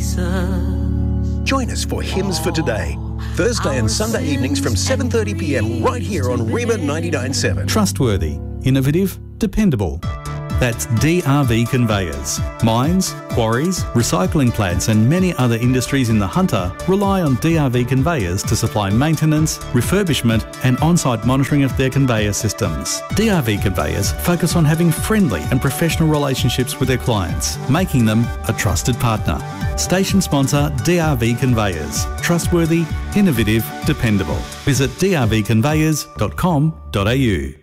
Join us for Hymns for Today, Thursday and Sunday evenings from 7:30 p.m. right here on Reba 99.7. Trustworthy, innovative, dependable. That's DRV Conveyors. Mines, quarries, recycling plants and many other industries in the Hunter rely on DRV Conveyors to supply maintenance, refurbishment and on-site monitoring of their conveyor systems. DRV Conveyors focus on having friendly and professional relationships with their clients, making them a trusted partner. Station sponsor DRV Conveyors. Trustworthy, innovative, dependable. Visit drvconveyors.com.au.